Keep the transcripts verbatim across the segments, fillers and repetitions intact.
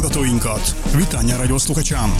hallgatóinkat! Vítanja Radio Sluchačan!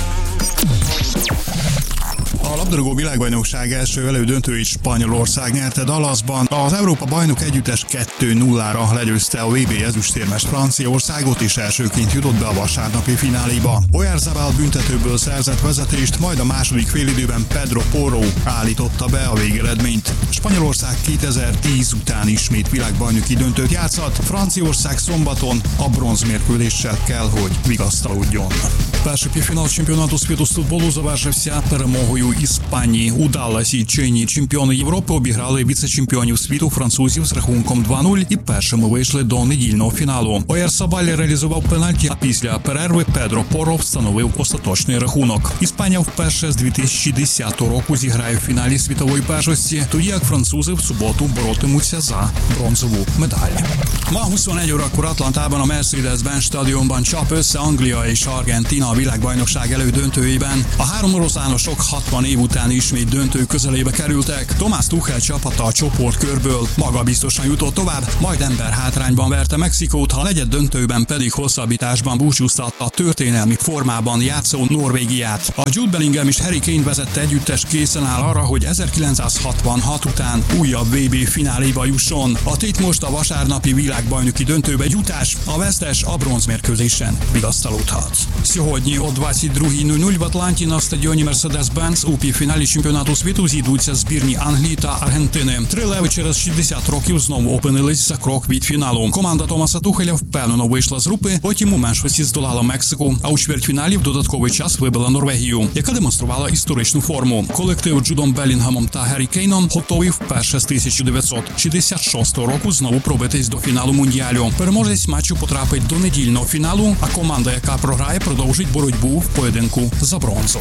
A labdarúgó világbajnokság első elődöntőit Spanyolország nyerte Dallasban. Az Európa-bajnok együttes kettő nullára legyőzte a vé bé ezüstérmes Franciaországot, és elsőként jutott be a vasárnapi fináléba. Oyarzabal büntetőből szerzett vezetést, majd a második félidőben Pedro Porro állította be a végeredményt. Spanyolország kétezer-tíz után ismét világbajnoki döntőt játszhat, Franciaország szombaton a bronzmérkőzéssel kell, hogy vigasztalódjon. Перший півфінал чемпіонату світу з футболу завершився перемогою Іспанії. У Далласі чинні чемпіони Європи обіграли віце-чемпіонів світу французів з рахунком два нуль і першими вийшли до недільного фіналу. Оярзабаль реалізував пенальті, а після перерви Педро Порро встановив остаточний рахунок. Іспанія вперше з дві тисячі десятого року зіграє в фіналі світової першості, тоді як французи в суботу боротимуться за бронзову медаль. Ma huszonegy órakor Atlantában a Mercedes-Benz stadionban csap össze Anglia és Argentína a világbajnokság elődöntőjében. A három oroszlánosok hatvan év után ismét döntő közelébe kerültek. Thomas Tuchel csapata a csoportkörből magabiztosan jutott tovább, majd emberhátrányban verte Mexikót, a negyed döntőben pedig hosszabbításban búcsúztatta a történelmi formában játszó Norvégiát. A Jude Bellingham és Harry Kane vezette együttes készen áll arra, hogy ezerkilencszázhatvanhat után újabb vé bé fináléba jusson. A tét most a vasárnapi világbajnoki döntőbe jutás, a vesztes a bronzmérkőzésen vigasztalódhat. Сьогодні о двадцять другій нуль нуль в Атланті на стадіоні Mercedes-Benz у півфіналі чемпіонату світу зійдуться збірні Англії та Аргентини. Три леви через шістдесят років знову опинились за крок від фіналу. Команда Томаса Тухеля впевнено вийшла з групи, потім у меншості здолала Мексику, а у чвертьфіналі в додатковий час вибила Норвегію, яка демонструвала історичну форму. Колектив Джудом Белінгhamом та Гаррі Кейном готовий вперше з тисяча дев'ятсот шістдесят шостого року знову пробитись до фіналу Мундіалю. Переможець матчу потрапить до недільного фіналу, а команда, яка програє, продовжить боротьбу в поєдинку за bronzon.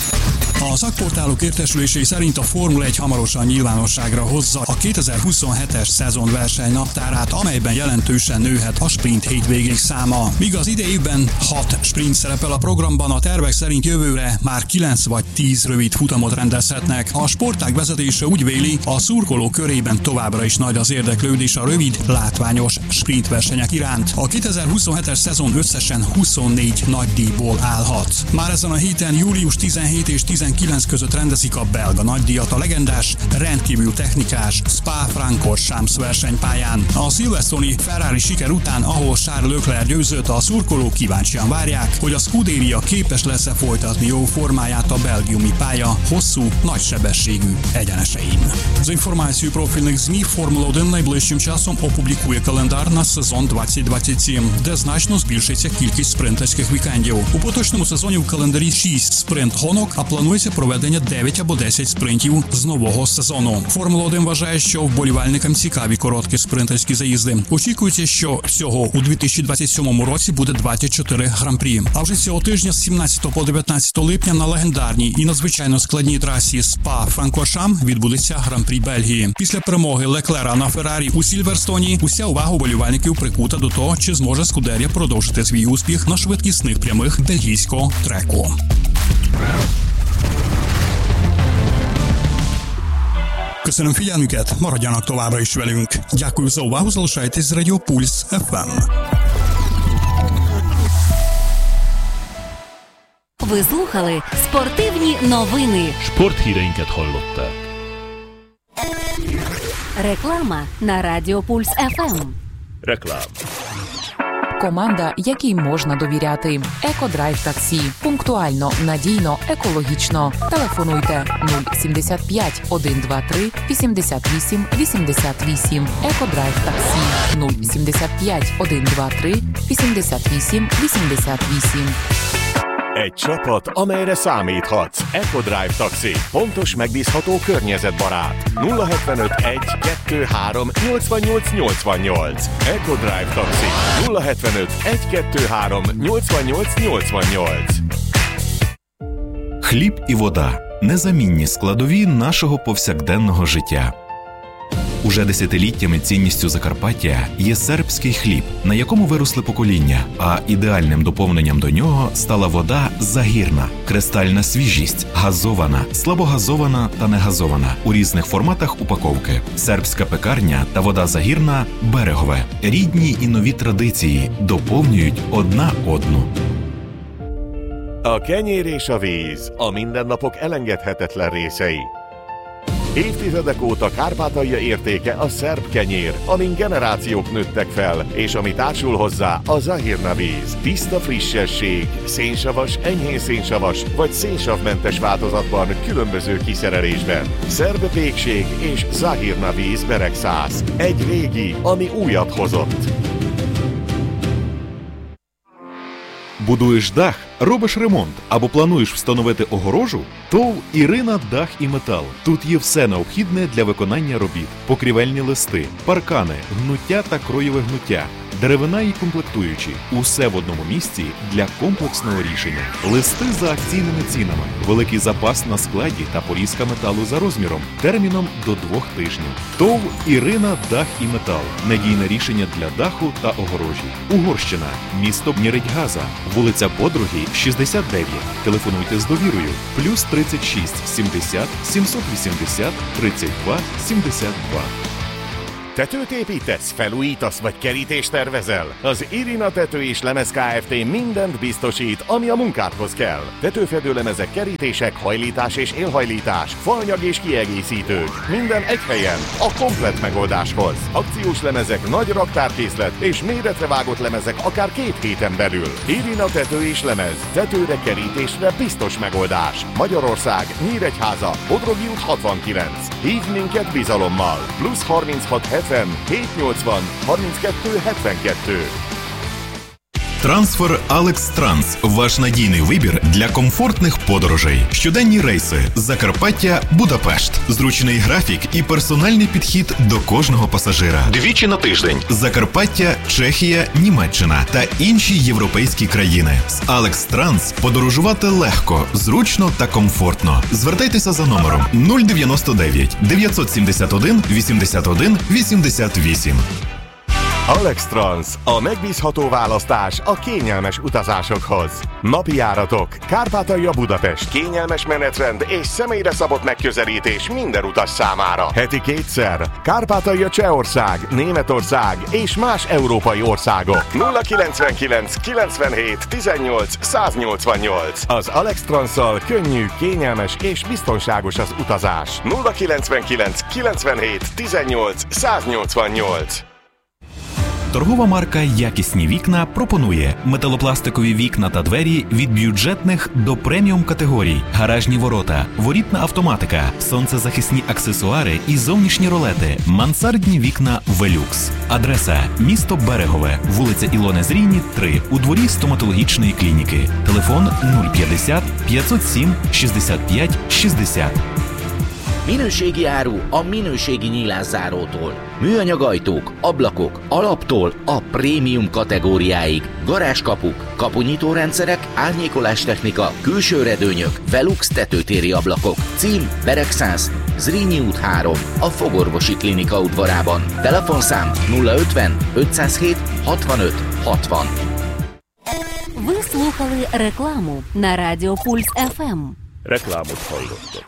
A szakportálok értesülései szerint a Formula egy hamarosan nyilvánosságra hozza a kétezer-huszonhetes szezon versenynaptárát, amelyben jelentősen nőhet a sprint hétvégék száma. Míg az idei évben hat sprint szerepel a programban, a tervek szerint jövőre már kilenc vagy tíz rövid futamot rendezhetnek. A sportág vezetése úgy véli, a szurkoló körében továbbra is nagy az érdeklődés a rövid, látványos sprint versenyek iránt. A kétezer-huszonhetes szezon összesen huszonnégy nagydíjból állhat. Már ezen a héten július tizenhét és tizenkilenc között rendezik a belga nagydíjat a legendás, rendkívül technikás Spa-Francorchamps versenypályán. A szilveszteri Ferrari siker után, ahol Charles Leclerc győzött, a szurkolók kíváncsian várják, hogy a Scuderia képes lesz-e folytatni jó formáját a belgiumi pálya hosszú, nagysebességű egyenesein. За інформацією профільних ЗМІ, Формула один найближчим часом опублікує календар на сезон двадцять двадцять сім, де значно збільшиться кількість спринтерських вікендів. У поточному сезоні в календарі шість спринт-гонок, а планується проведення дев'ять або десять спринтів з нового сезону. Формула один вважає, що вболівальникам цікаві короткі спринтерські заїзди. Очікується, що всього у дві тисячі двадцять сьомому році буде двадцять чотири гран-прі. А вже цього тижня з сімнадцятого по дев'ятнадцяте липня на легендарній і надзвичайно складній трасі Спа-Франкоршам відбудеться гран-прі Бельгії. Після перемоги Леклера на Феррарі у Сільверстоні уся увага вболівальників прикута до того, чи зможе Скудерія продовжити свій успіх на швидкісних прямих бельгійського треку. Köszönöm figyelmüket, maradjanak továbbra is velünk. Дякую за увагу, залишайтесь з Радіо Пульс еф ем. Ви слухали спортивні новини. Sporthíreinket hallották. Реклама на Радіо Пульс еф ем. Реклама. Команда, якій можна довіряти. Екодрайв таксі. Пунктуально, надійно, екологічно. Телефонуйте нуль сімдесят п'ять сто двадцять три вісімдесят вісім вісімдесят вісім. Екодрайв таксі. нуль сімдесят п'ять сто двадцять три вісімдесят вісім вісімдесят вісім. Egy csapat, amelyre számíthatsz. EcoDrive Taxi. Pontos, megbízható, környezetbarát. nulla hetvenöt egy kettő-három nyolcvannyolc nyolcvannyolc. EcoDrive Taxi. nulla hetvenöt egy kettő-három nyolcvannyolc nyolcvannyolc. Хліб і вода – незамінні складові нашого повсякденного життя. Уже десятиліттями цінністю Закарпаття є сербський хліб, на якому виросли покоління, а ідеальним доповненням до нього стала вода Загірна. Кристальна свіжість, газована, слабогазована та негазована у різних форматах упаковки. Сербська пекарня та вода Загірна – Берегове. Рідні і нові традиції доповнюють одна одну. A kenyér és a víz, a mindennapok elengedhetetlen részei. Évtizedek óta Kárpátalja értéke a szerb kenyér, amin generációk nőttek fel, és ami társul hozzá a Zahirna víz. Tiszta frissesség, szénsavas, enyhén szénsavas vagy szénsavmentes változatban, különböző kiszerelésben. Szerb pékség és Zahirna víz beregszász. Egy régi, ami újat hozott. Будуєш дах, робиш ремонт або плануєш встановити огорожу? ТОВ «Ірина Дах і Метал». Тут є все необхідне для виконання робіт. Покрівельні листи, паркани, гнуття та кроєве гнуття, деревина і комплектуючі. Усе в одному місці для комплексного рішення. Листи за акційними цінами. Великий запас на складі та порізка металу за розміром. Терміном до двох тижнів. ТОВ «Ірина Дах і Метал». Надійне рішення для даху та огорожі. Угорщина. Місто Нєредьгаза. Вулиця Подруги, шістдесят дев'ять. Telefонуйте з довірою. Плюс тридцять шість сімдесят сімсот вісімдесят тридцять два сімдесят два. Tetőt építesz, felújítasz vagy kerítést tervezel? Az Irina Tető és Lemez Kft. Mindent biztosít, ami a munkádhoz kell. Tetőfedőlemezek, kerítések, hajlítás és élhajlítás, faanyag és kiegészítők. Minden egy helyen, a komplett megoldáshoz. Akciós lemezek, nagy raktárkészlet és méretre vágott lemezek akár két héten belül. Irina Tető és Lemez. Tetőre, kerítésre biztos megoldás. Magyarország, Nyíregyháza, Bodrogi út hatvankilenc. Hívd minket bizalommal. Plusz harminchat hetven hétszáznyolcvan harminckettő hetvenkettő. Трансфер Алекс Транс – ваш надійний вибір для комфортних подорожей. Щоденні рейси Закарпаття – Будапешт. Зручний графік і персональний підхід до кожного пасажира. Двічі на тиждень. Закарпаття, Чехія, Німеччина та інші європейські країни. З Алекс Транс подорожувати легко, зручно та комфортно. Звертайтеся за номером нуль дев'яносто дев'ять дев'ятсот сімдесят один вісімдесят один вісімдесят вісім. Alex Trans, a megbízható választás a kényelmes utazásokhoz. Napi járatok, Kárpátalja Budapest, kényelmes menetrend és személyre szabott megközelítés minden utas számára. Heti kétszer, Kárpátalja Csehország, Németország és más európai országok. nulla kilencvenkilenc kilencvenhét tizennyolc száznyolcvannyolc. Az Alex Transszal könnyű, kényelmes és biztonságos az utazás. nulla kilencvenkilenc kilencvenhét tizennyolc száznyolcvannyolc. Торгова марка «Якісні вікна» пропонує металопластикові вікна та двері від бюджетних до преміум категорій, гаражні ворота, ворітна автоматика, сонцезахисні аксесуари і зовнішні ролети, мансардні вікна «Велюкс». Адреса – місто Берегове, вулиця Ілони Зрійні, три, у дворі стоматологічної клініки. Телефон нуль п'ятдесят п'ятсот сім шістдесят п'ять шістдесят. Minőségi áru a minőségi nyílászárótól. Műanyag ajtók, ablakok, alaptól a prémium kategóriáig. Garázskapuk, kapunyitórendszerek, árnyékolástechnika, külső redőnyök, Velux tetőtéri ablakok. Cím Beregszász, Zrínyi út három, a Fogorvosi Klinika udvarában. Telefonszám nulla ötven ötszázhét hatvanöt hatvan. Ви слухали рекламу на Радіо Пульс еф ем. Reklámot hallottak.